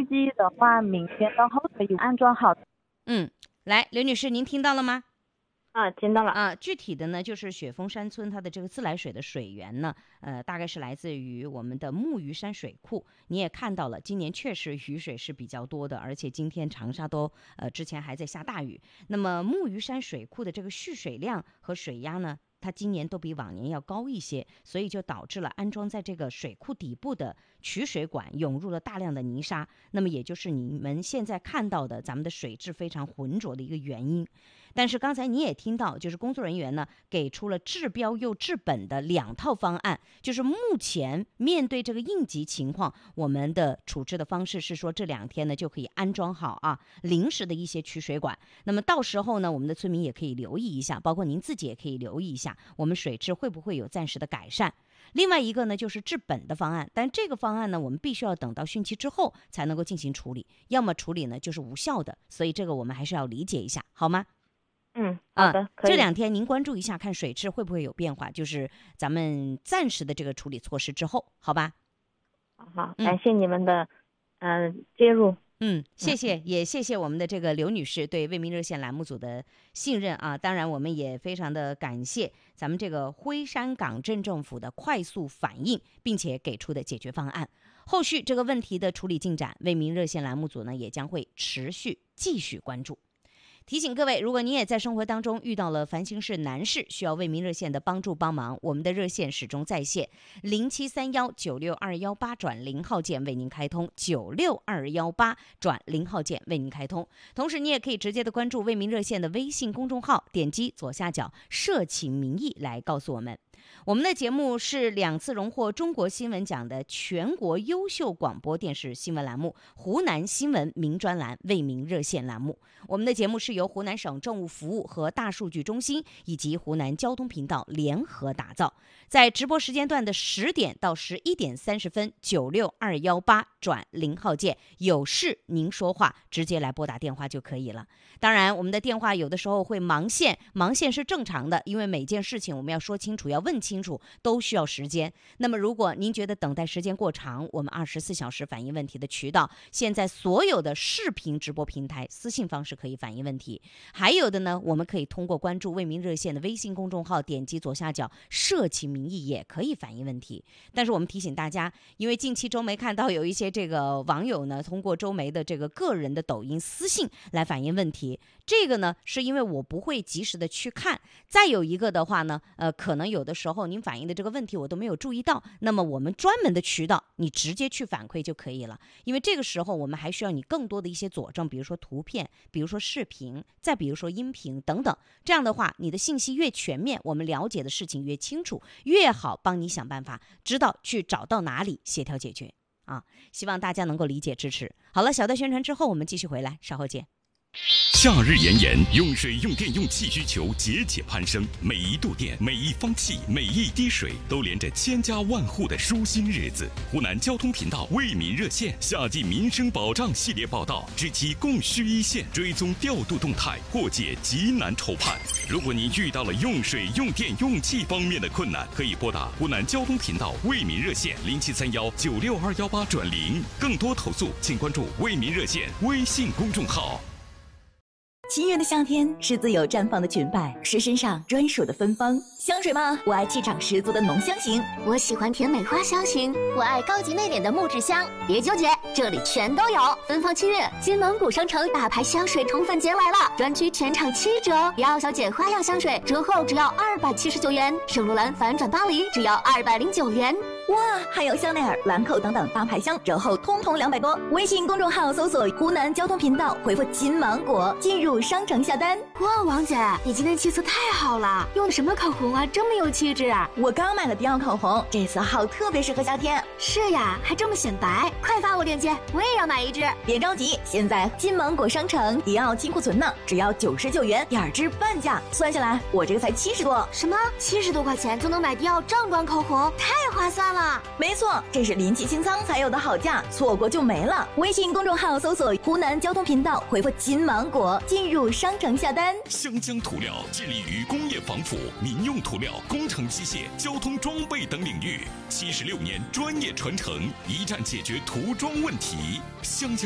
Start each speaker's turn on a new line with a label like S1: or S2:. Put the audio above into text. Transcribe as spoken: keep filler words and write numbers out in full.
S1: 计的话，明天到后可以安装好。
S2: 嗯，来，刘女士，您听到了吗？
S3: 啊，听到了
S2: 啊，具体的呢，就是雪峰山村它的这个自来水的水源呢，呃，大概是来自于我们的木鱼山水库。你也看到了，今年确实雨水是比较多的，而且今天长沙都呃之前还在下大雨。那么木鱼山水库的这个蓄水量和水压呢，它今年都比往年要高一些，所以就导致了安装在这个水库底部的取水管涌入了大量的泥沙，那么也就是你们现在看到的咱们的水质非常浑浊的一个原因。但是刚才你也听到，就是工作人员呢给出了治标又治本的两套方案，就是目前面对这个应急情况，我们的处置的方式是说这两天呢就可以安装好啊临时的一些取水管，那么到时候呢我们的村民也可以留意一下，包括您自己也可以留意一下，我们水质会不会有暂时的改善。另外一个呢就是治本的方案，但这个方案呢我们必须要等到汛期之后才能够进行处理，要么处理呢就是无效的，所以这个我们还是要理解一下，好吗？
S3: 嗯，好的，
S2: 啊，
S3: 可以。
S2: 这两天您关注一下，看水质会不会有变化，就是咱们暂时的这个处理措施之后，好吧？
S3: 好，感谢你们的嗯、呃、介入。
S2: 嗯，谢谢，也谢谢我们的这个刘女士对为民热线栏目组的信任啊。当然，我们也非常的感谢咱们这个徽山港镇政府的快速反应，并且给出的解决方案。后续这个问题的处理进展，为民热线栏目组呢也将会持续继续关注。提醒各位，如果您也在生活当中遇到了烦心事难事，需要为民热线的帮助帮忙，我们的热线始终在线，零七三幺九六二幺八转零号键为您开通，九六二幺八转零号键为您开通。同时，你也可以直接的关注为民热线的微信公众号，点击左下角社情民意来告诉我们。我们的节目是两次荣获中国新闻奖的全国优秀广播电视新闻栏目湖南新闻名专栏为民热线栏目。我们的节目是由湖南省政务服务和大数据中心以及湖南交通频道联合打造，在直播时间段的十点到十一点三十分，九六二幺八转零号键，有事您说话，直接来拨打电话就可以了。当然，我们的电话有的时候会忙线，忙线是正常的，因为每件事情我们要说清楚，要问清楚，都需要时间。那么如果您觉得等待时间过长，我们二十四小时反映问题的渠道，现在所有的视频直播平台私信方式可以反映问题，还有的呢，我们可以通过关注为民热线的微信公众号，点击左下角社情民意也可以反映问题。但是我们提醒大家，因为近期周梅看到有一些这个网友呢，通过周梅的这个个人的抖音私信来反映问题，这个呢是因为我不会及时的去看，再有一个的话呢，呃，可能有的时候您反映的这个问题我都没有注意到，那么我们专门的渠道你直接去反馈就可以了，因为这个时候我们还需要你更多的一些佐证，比如说图片，比如说视频，再比如说音频等等，这样的话你的信息越全面，我们了解的事情越清楚，越好帮你想办法知道去找到哪里协调解决啊！希望大家能够理解支持。好了，小的宣传之后我们继续回来，稍后见。
S4: 夏日炎炎，用水用电用气需求节节攀升，每一度电、每一方气、每一滴水，都连着千家万户的舒心日子。湖南交通频道为民热线夏季民生保障系列报道，知其供需一线，追踪调度动态，破解急难愁盼。如果您遇到了用水用电用气方面的困难，可以拨打湖南交通频道为民热线零七三幺九六二幺八转零，更多投诉请关注为民热线微信公众号。
S5: 七月的夏天是自由绽放的裙摆，是身上专属的芬芳。香水吗？我爱气场十足的浓香型，
S6: 我喜欢甜美花香型，我爱高级内敛的木质香。别纠结，这里全都有。芬芳七月，金芒古商城大牌香水宠粉节来了，专区全场七折。迪奥小姐花样香水折后只要二百七十九元，圣罗兰反转巴黎只要二百零九元。
S5: 哇，还有香奈儿、兰蔻等等大牌香，折后通通两百多。微信公众号搜索湖南交通频道，回复金芒果进入商城下单。
S6: 哇，王姐，你今天气色太好了，用的什么口红啊，这么有气质啊！
S5: 我刚买了迪奥口红，这色号特别适合夏天。
S6: 是呀，还这么显白，快发我链接，我也要买一支。
S5: 别着急，现在金芒果商城迪奥金库存呢，只要九十九元，点支半价，算下来我这个才七十多。
S6: 什么？七十多块钱就能买迪奥正装口红，太划算了！
S5: 没错，这是临期清仓才有的好价，错过就没了。微信公众号搜索湖南交通频道，回复金芒果进入商城下单。
S4: 湘江涂料致力于工业防腐、民用涂料、工程机械、交通装备等领域，七十六年专业传承，一站解决涂装问题。湘江